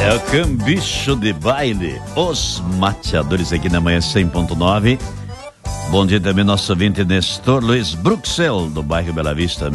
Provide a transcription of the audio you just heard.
É o Cambicho de Baile, os mateadores aqui na manhã 100.9. Bom dia também nosso ouvinte Nestor Luiz Bruxel, do bairro Bela Vista.